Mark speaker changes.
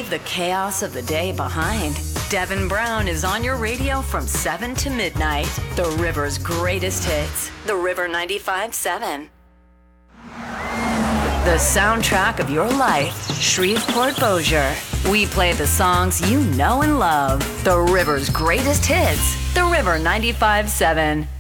Speaker 1: Leave the chaos of the day behind. Devin Brown is on your radio from 7 to midnight. The River's greatest hits. The River 95.7. The soundtrack of your life. Shreveport Bossier. We play the songs you know and love. The River's greatest hits. The River 95.7.